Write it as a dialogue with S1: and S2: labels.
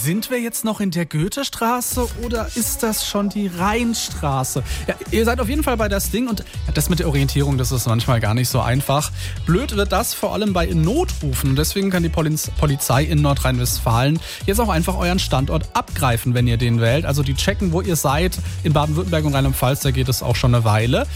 S1: Sind wir jetzt noch in der Goethestraße oder ist das schon die Rheinstraße? Ja, ihr seid auf jeden Fall bei das Ding und das mit der Orientierung, das ist manchmal gar nicht so einfach. Blöd wird das vor allem bei Notrufen. Deswegen kann die Polizei in Nordrhein-Westfalen jetzt auch einfach euren Standort abgreifen, wenn ihr den wählt. Also die checken, wo ihr seid. In Baden-Württemberg und Rheinland-Pfalz, da geht es auch schon eine Weile.